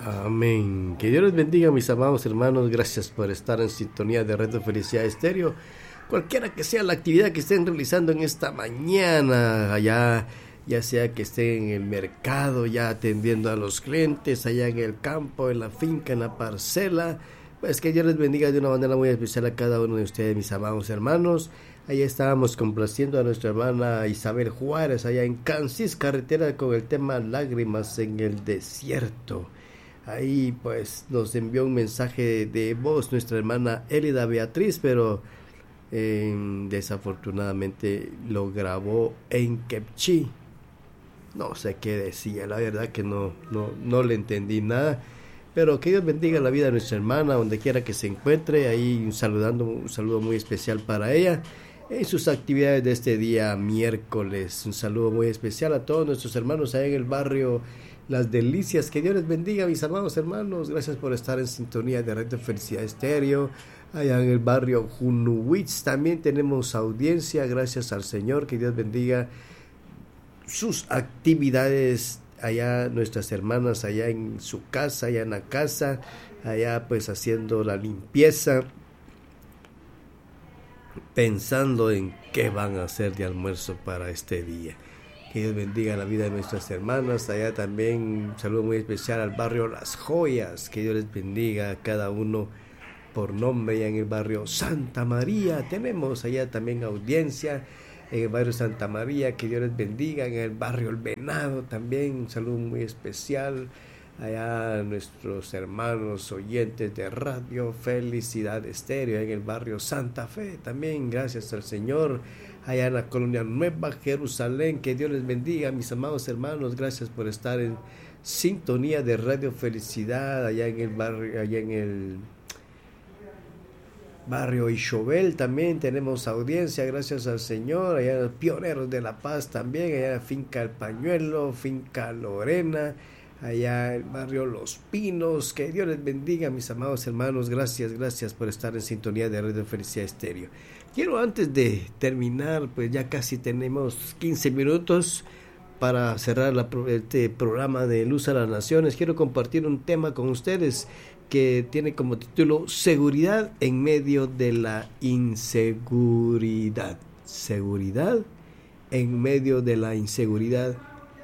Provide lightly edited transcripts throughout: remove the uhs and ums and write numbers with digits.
Amén. Que Dios les bendiga, mis amados hermanos. Gracias por estar en sintonía de Radio Felicidad Estéreo. Cualquiera que sea la actividad que estén realizando en esta mañana, allá, ya sea que estén en el mercado, ya atendiendo a los clientes, allá en el campo, en la finca, en la parcela, pues que Dios les bendiga de una manera muy especial a cada uno de ustedes, mis amados hermanos. Ahí estábamos complaciendo a nuestra hermana Isabel Juárez, allá en Cansis, carretera, con el tema Lágrimas en el Desierto. Ahí pues nos envió un mensaje de voz nuestra hermana Élida Beatriz, pero desafortunadamente lo grabó en quechí. No sé qué decía, la verdad que no le entendí nada. Pero que Dios bendiga la vida de nuestra hermana, donde quiera que se encuentre. Ahí un saludo muy especial para ella en sus actividades de este día miércoles. Un saludo muy especial a todos nuestros hermanos allá en el barrio Las Delicias. Que Dios les bendiga, mis amados hermanos. Gracias por estar en sintonía de Radio Felicidad Estéreo. Allá en el barrio Junuwitz también tenemos audiencia. Gracias al Señor. Que Dios bendiga sus actividades allá, nuestras hermanas allá en su casa, allá en la casa, allá pues haciendo la limpieza, pensando en qué van a hacer de almuerzo para este día. Que Dios bendiga la vida de nuestras hermanas. Allá también un saludo muy especial al barrio Las Joyas. Que Dios les bendiga a cada uno por nombre. Allá en el barrio Santa María tenemos allá también audiencia. En el barrio Santa María, que Dios les bendiga. En el barrio El Venado también un saludo muy especial allá a nuestros hermanos oyentes de Radio Felicidad Estéreo. En el barrio Santa Fe también, gracias al Señor, allá en la colonia Nueva Jerusalén. Que Dios les bendiga, mis amados hermanos. Gracias por estar en sintonía de Radio Felicidad allá en el barrio, allá en el barrio Ixobel también tenemos audiencia, gracias al Señor. Allá en Pioneros de la Paz también, allá en Finca El Pañuelo, Finca Lorena, allá en el barrio Los Pinos. Que Dios les bendiga, mis amados hermanos. Gracias por estar en sintonía de Radio Felicidad Estéreo. Quiero, antes de terminar, pues ya casi tenemos 15 minutos para cerrar este programa de Luz a las Naciones. Quiero compartir un tema con ustedes que tiene como título Seguridad en medio de la inseguridad. Seguridad en medio de la inseguridad.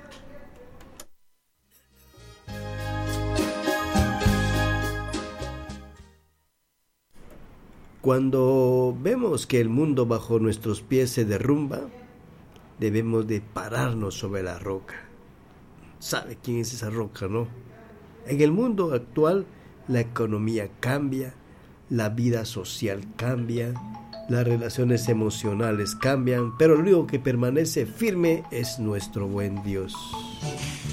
Cuando vemos que el mundo bajo nuestros pies se derrumba, debemos de pararnos sobre la roca. ¿Sabe quién es esa roca, no? En el mundo actual, la economía cambia, la vida social cambia, las relaciones emocionales cambian, pero lo único que permanece firme es nuestro buen Dios.